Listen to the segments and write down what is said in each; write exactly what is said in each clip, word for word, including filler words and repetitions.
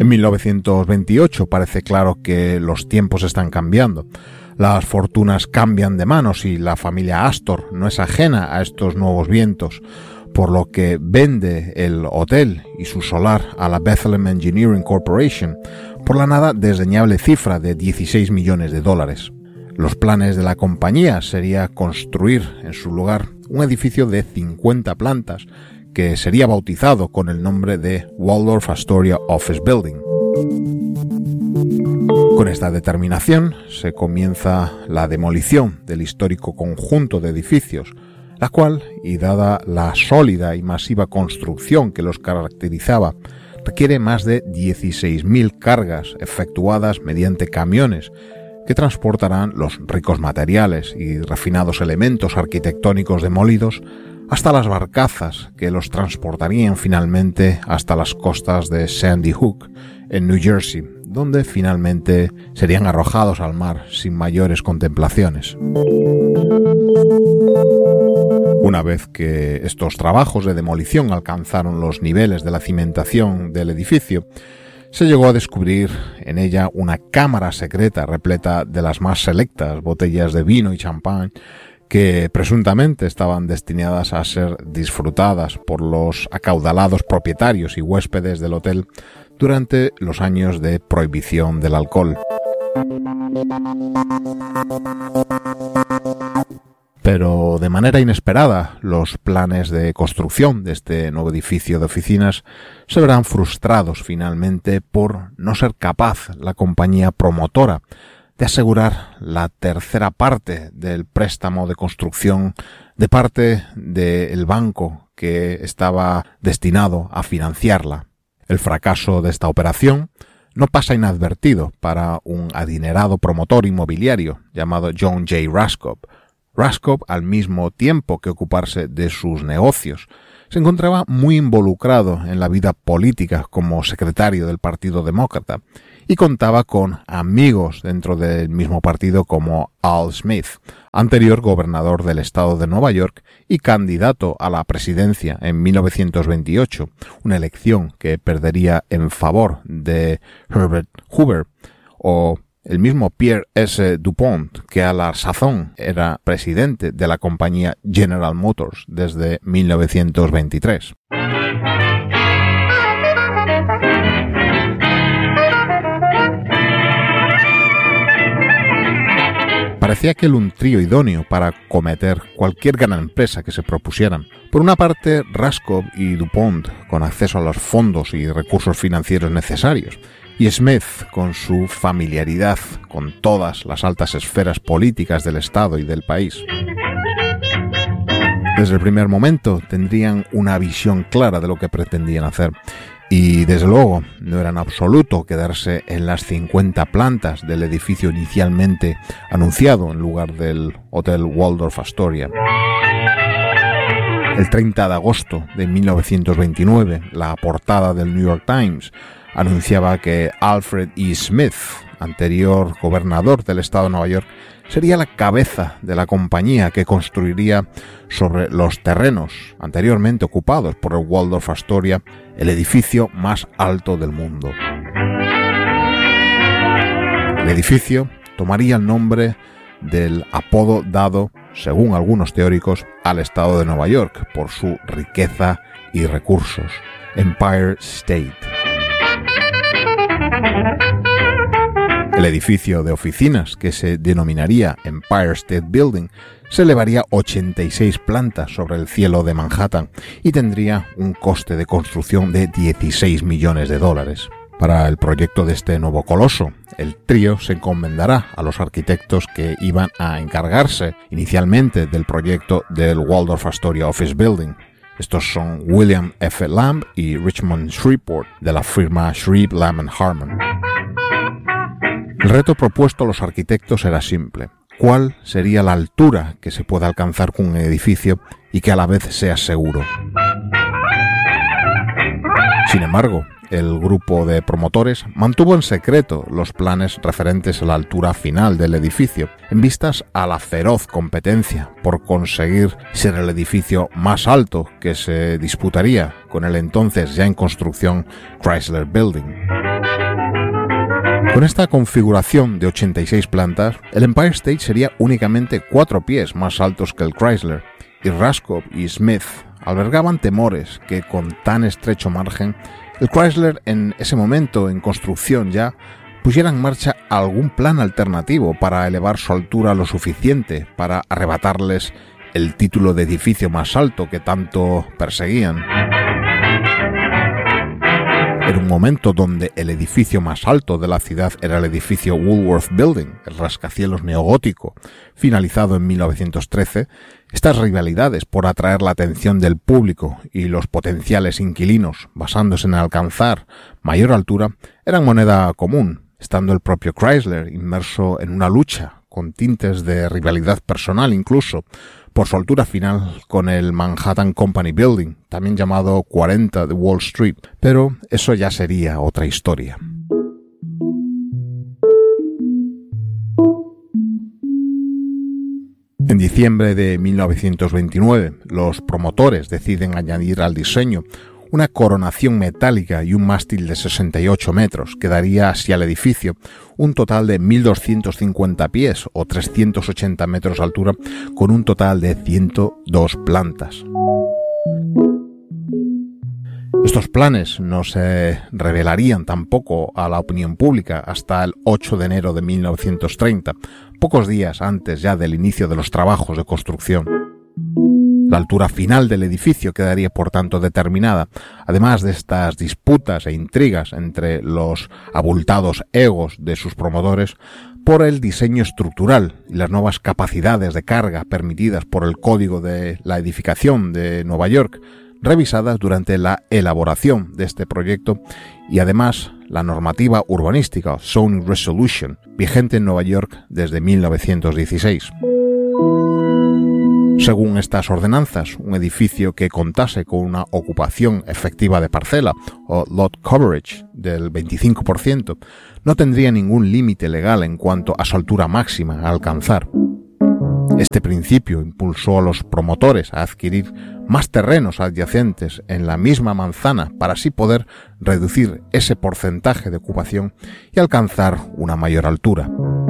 En mil novecientos veintiocho parece claro que los tiempos están cambiando. Las fortunas cambian de manos y la familia Astor no es ajena a estos nuevos vientos, por lo que vende el hotel y su solar a la Bethlehem Engineering Corporation por la nada desdeñable cifra de dieciséis millones de dólares. Los planes de la compañía sería construir en su lugar un edificio de cincuenta plantas que sería bautizado con el nombre de Waldorf Astoria Office Building. Con esta determinación se comienza la demolición del histórico conjunto de edificios, la cual, y dada la sólida y masiva construcción que los caracterizaba, requiere más de dieciséis mil cargas efectuadas mediante camiones que transportarán los ricos materiales y refinados elementos arquitectónicos demolidos hasta las barcazas que los transportarían finalmente hasta las costas de Sandy Hook, en New Jersey, donde finalmente serían arrojados al mar sin mayores contemplaciones. Una vez que estos trabajos de demolición alcanzaron los niveles de la cimentación del edificio, se llegó a descubrir en ella una cámara secreta repleta de las más selectas botellas de vino y champán que presuntamente estaban destinadas a ser disfrutadas por los acaudalados propietarios y huéspedes del hotel durante los años de prohibición del alcohol. Pero de manera inesperada, los planes de construcción de este nuevo edificio de oficinas se verán frustrados finalmente por no ser capaz la compañía promotora de asegurar la tercera parte del préstamo de construcción de parte del banco que estaba destinado a financiarla. El fracaso de esta operación no pasa inadvertido para un adinerado promotor inmobiliario llamado John J. Raskob. Raskob, al mismo tiempo que ocuparse de sus negocios, se encontraba muy involucrado en la vida política como secretario del Partido Demócrata y contaba con amigos dentro del mismo partido como Al Smith, anterior gobernador del estado de Nueva York y candidato a la presidencia en mil novecientos veintiocho, una elección que perdería en favor de Herbert Hoover, o el mismo Pierre S. DuPont, que a la sazón era presidente de la compañía General Motors desde mil novecientos veintitrés. Parecía aquel un trío idóneo para cometer cualquier gran empresa que se propusieran. Por una parte, Raskob y DuPont, con acceso a los fondos y recursos financieros necesarios, y Smith, con su familiaridad con todas las altas esferas políticas del Estado y del país. Desde el primer momento tendrían una visión clara de lo que pretendían hacer. Y desde luego no era en absoluto quedarse en las cincuenta plantas del edificio inicialmente anunciado en lugar del Hotel Waldorf Astoria. El treinta de agosto de mil novecientos veintinueve, la portada del New York Times anunciaba que Alfred E. Smith, anterior gobernador del estado de Nueva York, sería la cabeza de la compañía que construiría sobre los terrenos anteriormente ocupados por el Waldorf Astoria el edificio más alto del mundo. El edificio tomaría el nombre del apodo dado, según algunos teóricos, al estado de Nueva York por su riqueza y recursos, Empire State. El edificio de oficinas, que se denominaría Empire State Building, se elevaría ochenta y seis plantas sobre el cielo de Manhattan y tendría un coste de construcción de dieciséis millones de dólares. Para el proyecto de este nuevo coloso, el trío se encomendará a los arquitectos que iban a encargarse inicialmente del proyecto del Waldorf Astoria Office Building. Estos son William F. Lamb y Richmond Shreveport, de la firma Shreve, Lamb and Harmon. El reto propuesto a los arquitectos era simple. ¿Cuál sería la altura que se pueda alcanzar con un edificio y que a la vez sea seguro? Sin embargo, el grupo de promotores mantuvo en secreto los planes referentes a la altura final del edificio, en vistas a la feroz competencia por conseguir ser el edificio más alto que se disputaría con el entonces ya en construcción Chrysler Building. Con esta configuración de ochenta y seis plantas, el Empire State sería únicamente cuatro pies más altos que el Chrysler, y Raskob y Smith albergaban temores que con tan estrecho margen, el Chrysler en ese momento en construcción ya pusiera en marcha algún plan alternativo para elevar su altura lo suficiente para arrebatarles el título de edificio más alto que tanto perseguían. En un momento donde el edificio más alto de la ciudad era el edificio Woolworth Building, el rascacielos neogótico, finalizado en mil novecientos trece, estas rivalidades por atraer la atención del público y los potenciales inquilinos, basándose en alcanzar mayor altura, eran moneda común, estando el propio Chrysler inmerso en una lucha, con tintes de rivalidad personal incluso, por su altura final con el Manhattan Company Building, también llamado cuarenta de Wall Street, pero eso ya sería otra historia. En diciembre de mil novecientos veintinueve, los promotores deciden añadir al diseño una coronación metálica y un mástil de sesenta y ocho metros, que daría así al edificio un total de mil doscientos cincuenta pies o trescientos ochenta metros de altura, con un total de ciento dos plantas. Estos planes no se revelarían tampoco a la opinión pública hasta el ocho de enero de mil novecientos treinta, pocos días antes ya del inicio de los trabajos de construcción. La altura final del edificio quedaría por tanto determinada, además de estas disputas e intrigas entre los abultados egos de sus promotores, por el diseño estructural y las nuevas capacidades de carga permitidas por el Código de la Edificación de Nueva York, revisadas durante la elaboración de este proyecto, y además la normativa urbanística Zoning Resolution, vigente en Nueva York desde mil novecientos dieciséis. Según estas ordenanzas, un edificio que contase con una ocupación efectiva de parcela, o lot coverage, del veinticinco por ciento, no tendría ningún límite legal en cuanto a su altura máxima a alcanzar. Este principio impulsó a los promotores a adquirir más terrenos adyacentes en la misma manzana para así poder reducir ese porcentaje de ocupación y alcanzar una mayor altura.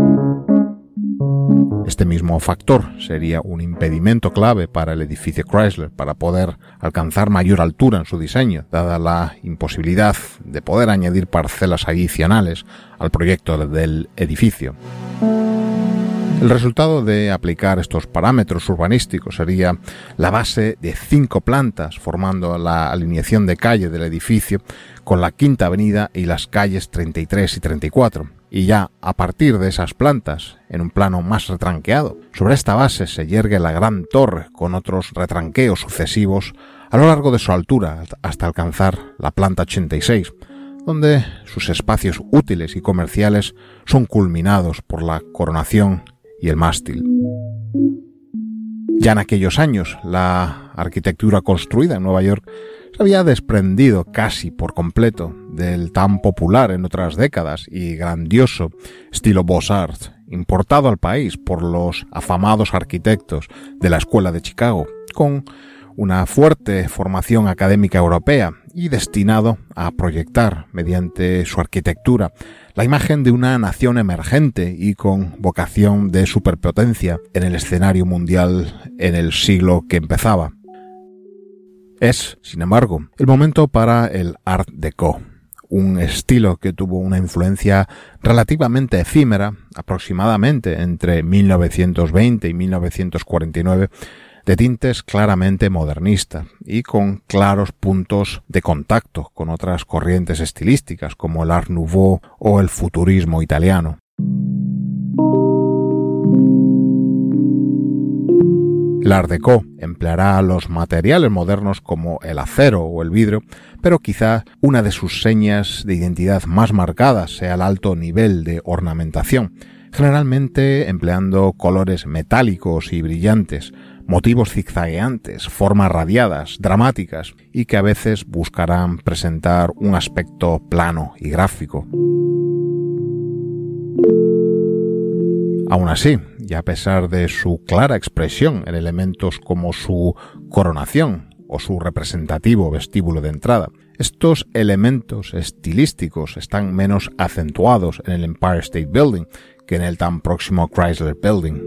Este mismo factor sería un impedimento clave para el edificio Chrysler para poder alcanzar mayor altura en su diseño, dada la imposibilidad de poder añadir parcelas adicionales al proyecto del edificio. El resultado de aplicar estos parámetros urbanísticos sería la base de cinco plantas formando la alineación de calle del edificio con la Quinta Avenida y las calles treinta y tres y treinta y cuatro. Y ya a partir de esas plantas, en un plano más retranqueado, sobre esta base se yergue la gran torre con otros retranqueos sucesivos a lo largo de su altura hasta alcanzar la planta ochenta y seis, donde sus espacios útiles y comerciales son culminados por la coronación y el mástil. Ya en aquellos años, la arquitectura construida en Nueva York se había desprendido casi por completo del tan popular en otras décadas y grandioso estilo Beaux-Arts, importado al país por los afamados arquitectos de la Escuela de Chicago, con una fuerte formación académica europea y destinado a proyectar mediante su arquitectura la imagen de una nación emergente y con vocación de superpotencia en el escenario mundial en el siglo que empezaba. Es, sin embargo, el momento para el Art Deco, un estilo que tuvo una influencia relativamente efímera, aproximadamente entre mil novecientos veinte y mil novecientos cuarenta y nueve, de tintes claramente modernistas y con claros puntos de contacto con otras corrientes estilísticas como el Art Nouveau o el futurismo italiano. El Art Deco empleará los materiales modernos como el acero o el vidrio, pero quizá una de sus señas de identidad más marcadas sea el alto nivel de ornamentación, generalmente empleando colores metálicos y brillantes, motivos zigzagueantes, formas radiadas, dramáticas y que a veces buscarán presentar un aspecto plano y gráfico. Aún así, y a pesar de su clara expresión en elementos como su coronación o su representativo vestíbulo de entrada, Estos elementos estilísticos están menos acentuados en el Empire State Building que en el tan próximo Chrysler Building.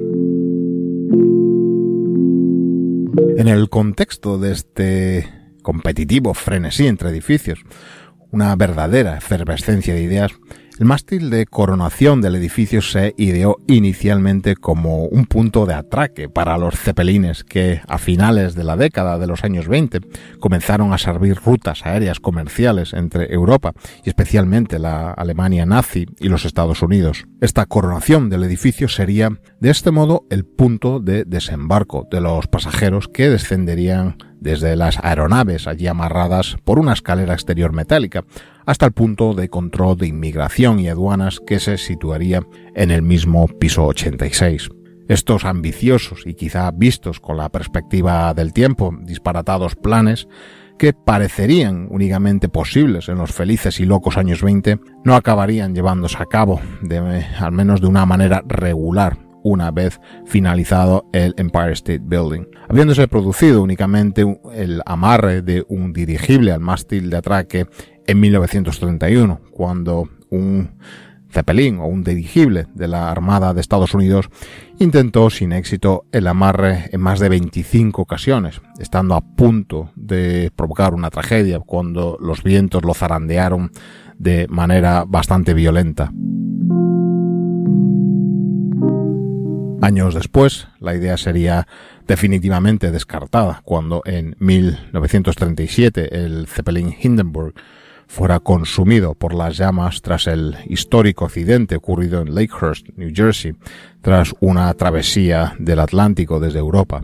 En el contexto de este competitivo frenesí entre edificios, una verdadera efervescencia de ideas, el mástil de coronación del edificio se ideó inicialmente como un punto de atraque para los cepelines que a finales de la década de los años veinte comenzaron a servir rutas aéreas comerciales entre Europa y especialmente la Alemania nazi y los Estados Unidos. Esta coronación del edificio sería de este modo el punto de desembarco de los pasajeros que descenderían desde las aeronaves allí amarradas por una escalera exterior metálica hasta el punto de control de inmigración y aduanas que se situaría en el mismo piso ochenta y seis. Estos ambiciosos y quizá vistos con la perspectiva del tiempo disparatados planes que parecerían únicamente posibles en los felices y locos años veinte no acabarían llevándose a cabo, de, al menos de una manera regular, una vez finalizado el Empire State Building, habiéndose producido únicamente el amarre de un dirigible al mástil de atraque en mil novecientos treinta y uno, cuando un Zeppelin o un dirigible de la Armada de Estados Unidos intentó sin éxito el amarre en más de veinticinco ocasiones, estando a punto de provocar una tragedia cuando los vientos lo zarandearon de manera bastante violenta. Años después, la idea sería definitivamente descartada cuando en mil novecientos treinta y siete el Zeppelin Hindenburg fuera consumido por las llamas tras el histórico accidente ocurrido en Lakehurst, New Jersey, tras una travesía del Atlántico desde Europa.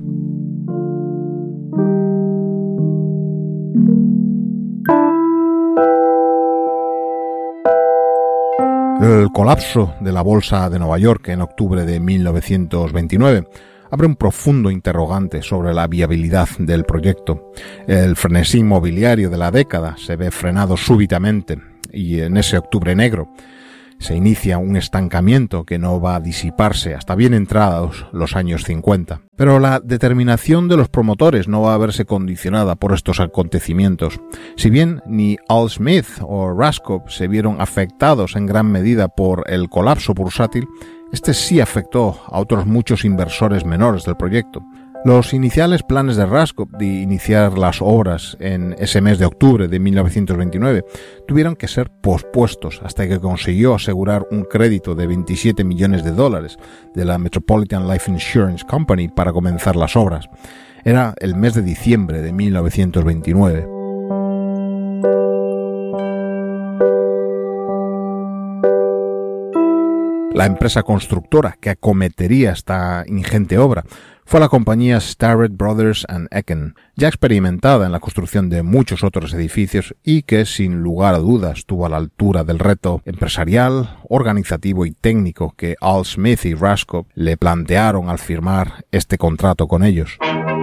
El colapso de la Bolsa de Nueva York en octubre de mil novecientos veintinueve abre un profundo interrogante sobre la viabilidad del proyecto. El frenesí inmobiliario de la década se ve frenado súbitamente y en ese octubre negro se inicia un estancamiento que no va a disiparse hasta bien entrados los años cincuenta. Pero la determinación de los promotores no va a verse condicionada por estos acontecimientos. Si bien ni Al Smith o Raskop se vieron afectados en gran medida por el colapso bursátil, este sí afectó a otros muchos inversores menores del proyecto. Los iniciales planes de Raskop de iniciar las obras en ese mes de octubre de mil novecientos veintinueve tuvieron que ser pospuestos hasta que consiguió asegurar un crédito de veintisiete millones de dólares de la Metropolitan Life Insurance Company para comenzar las obras. Era el mes de diciembre de mil novecientos veintinueve. La empresa constructora que acometería esta ingente obra fue la compañía Starrett Brothers and Ecken, ya experimentada en la construcción de muchos otros edificios y que sin lugar a dudas estuvo a la altura del reto empresarial, organizativo y técnico que Al Smith y Raskop le plantearon al firmar este contrato con ellos.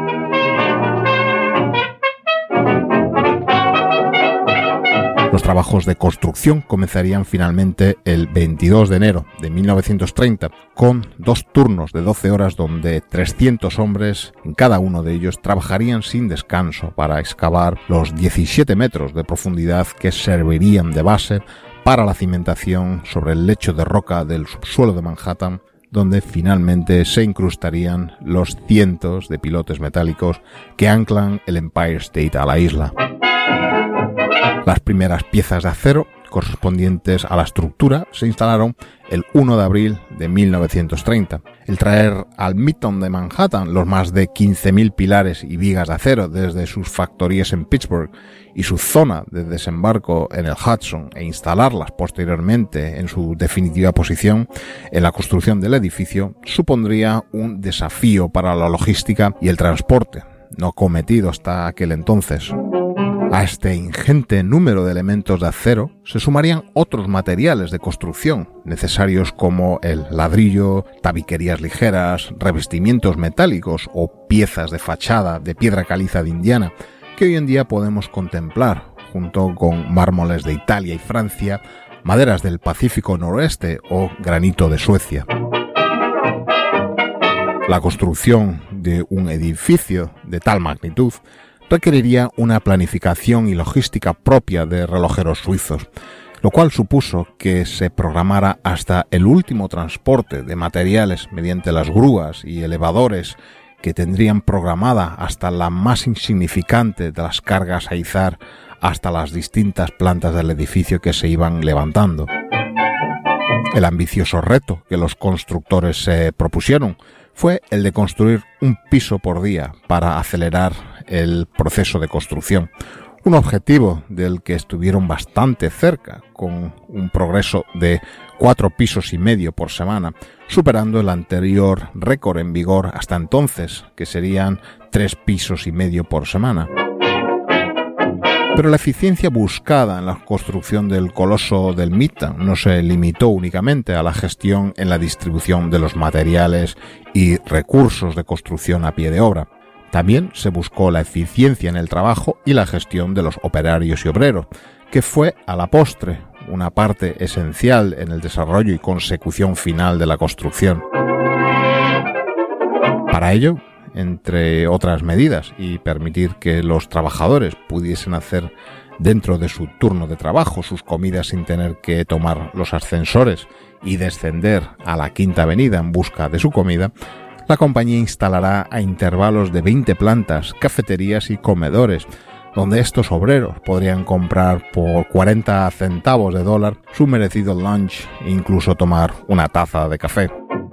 Los trabajos de construcción comenzarían finalmente el veintidós de enero de mil novecientos treinta, con dos turnos de doce horas donde trescientos hombres en cada uno de ellos trabajarían sin descanso para excavar los diecisiete metros de profundidad que servirían de base para la cimentación sobre el lecho de roca del subsuelo de Manhattan, donde finalmente se incrustarían los cientos de pilotes metálicos que anclan el Empire State a la isla. Las primeras piezas de acero correspondientes a la estructura se instalaron el primero de abril de mil novecientos treinta. El traer al Midtown de Manhattan los más de quince mil pilares y vigas de acero desde sus factorías en Pittsburgh y su zona de desembarco en el Hudson e instalarlas posteriormente en su definitiva posición en la construcción del edificio supondría un desafío para la logística y el transporte, no cometido hasta aquel entonces. A este ingente número de elementos de acero se sumarían otros materiales de construcción necesarios como el ladrillo, tabiquerías ligeras, revestimientos metálicos o piezas de fachada de piedra caliza de Indiana que hoy en día podemos contemplar junto con mármoles de Italia y Francia, maderas del Pacífico Noroeste o granito de Suecia. La construcción de un edificio de tal magnitud requeriría una planificación y logística propia de relojeros suizos, lo cual supuso que se programara hasta el último transporte de materiales mediante las grúas y elevadores que tendrían programada hasta la más insignificante de las cargas a izar hasta las distintas plantas del edificio que se iban levantando. El ambicioso reto que los constructores se propusieron fue el de construir un piso por día para acelerar el proceso de construcción, un objetivo del que estuvieron bastante cerca, con un progreso de cuatro pisos y medio por semana, superando el anterior récord en vigor hasta entonces, que serían tres pisos y medio por semana. Pero la eficiencia buscada en la construcción del coloso del Midtown no se limitó únicamente a la gestión en la distribución de los materiales y recursos de construcción a pie de obra. También se buscó la eficiencia en el trabajo y la gestión de los operarios y obreros, que fue, a la postre, una parte esencial en el desarrollo y consecución final de la construcción. Para ello, entre otras medidas, y permitir que los trabajadores pudiesen hacer dentro de su turno de trabajo sus comidas sin tener que tomar los ascensores y descender a la Quinta Avenida en busca de su comida, la compañía instalará a intervalos de veinte plantas, cafeterías y comedores, donde estos obreros podrían comprar por cuarenta centavos de dólar su merecido lunch e incluso tomar una taza de café.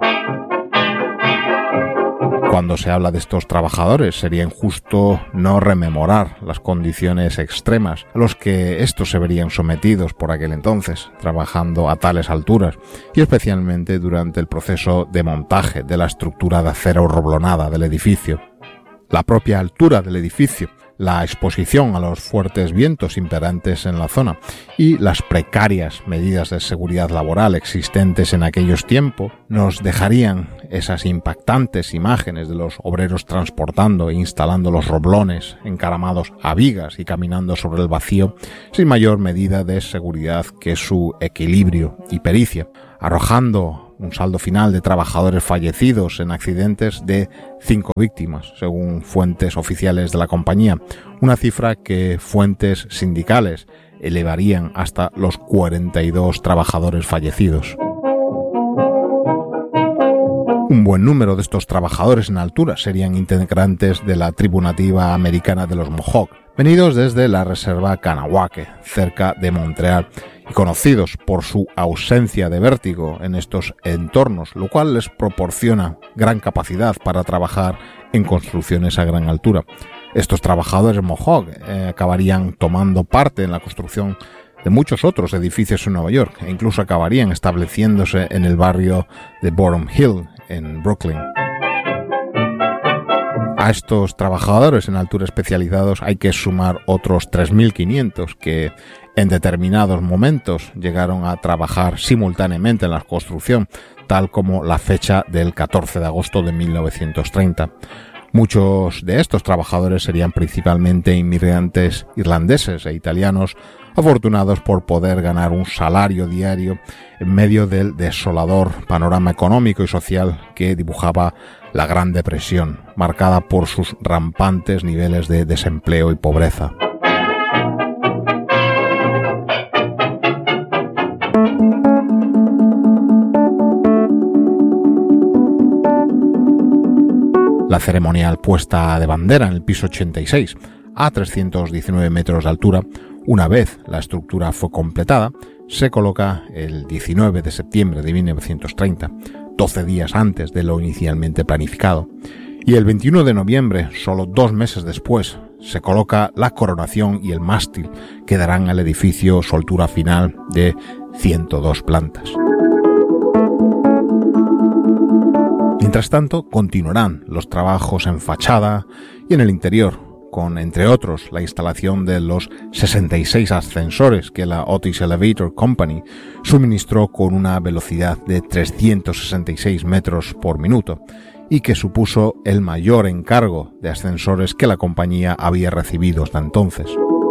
Cuando se habla de estos trabajadores, sería injusto no rememorar las condiciones extremas a los que estos se verían sometidos por aquel entonces, trabajando a tales alturas, y especialmente durante el proceso de montaje de la estructura de acero roblonada del edificio. La propia altura del edificio, la exposición a los fuertes vientos imperantes en la zona y las precarias medidas de seguridad laboral existentes en aquellos tiempos nos dejarían esas impactantes imágenes de los obreros transportando e instalando los roblones encaramados a vigas y caminando sobre el vacío sin mayor medida de seguridad que su equilibrio y pericia, arrojando un saldo final de trabajadores fallecidos en accidentes de cinco víctimas, según fuentes oficiales de la compañía, una cifra que fuentes sindicales elevarían hasta los cuarenta y dos trabajadores fallecidos. Un buen número de estos trabajadores en altura serían integrantes de la tribu nativa americana de los Mohawk, venidos desde la reserva Kanawake, cerca de Montreal, y conocidos por su ausencia de vértigo en estos entornos, lo cual les proporciona gran capacidad para trabajar en construcciones a gran altura. Estos trabajadores Mohawk eh, acabarían tomando parte en la construcción de muchos otros edificios en Nueva York e incluso acabarían estableciéndose en el barrio de Bottom Hill, en Brooklyn. A estos trabajadores en altura especializados hay que sumar otros tres mil quinientos que en determinados momentos llegaron a trabajar simultáneamente en la construcción, tal como la fecha del catorce de agosto de mil novecientos treinta. Muchos de estos trabajadores serían principalmente inmigrantes irlandeses e italianos, afortunados por poder ganar un salario diario en medio del desolador panorama económico y social que dibujaba la Gran Depresión, marcada por sus rampantes niveles de desempleo y pobreza. La ceremonial puesta de bandera en el piso ochenta y seis, a trescientos diecinueve metros de altura, una vez la estructura fue completada, se coloca el diecinueve de septiembre de mil novecientos treinta, doce días antes de lo inicialmente planificado, y el veintiuno de noviembre, solo dos meses después, se coloca la coronación y el mástil que darán al edificio su altura final de ciento dos plantas. Mientras tanto, continuarán los trabajos en fachada y en el interior, con, entre otros, la instalación de los sesenta y seis ascensores que la Otis Elevator Company suministró con una velocidad de trescientos sesenta y seis metros por minuto y que supuso el mayor encargo de ascensores que la compañía había recibido hasta entonces.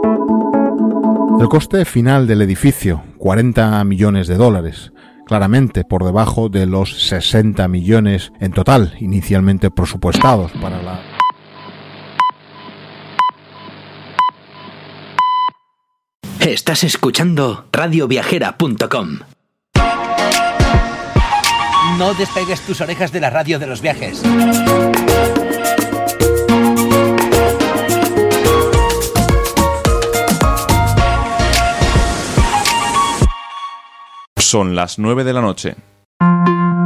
El coste final del edificio, cuarenta millones de dólares, claramente por debajo de los sesenta millones en total inicialmente presupuestados para la... Estás escuchando radio viajera punto com. No despegues tus orejas de la radio de los viajes. Son las nueve de la noche.